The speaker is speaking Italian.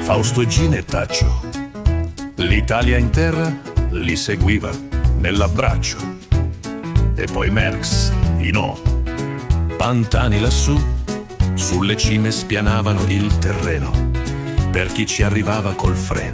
Fausto e Ginettaccio. L'Italia in terra li seguiva nell'abbraccio. E poi Merckx, Hinault, Pantani lassù, sulle cime spianavano il terreno per chi ci arrivava col freno.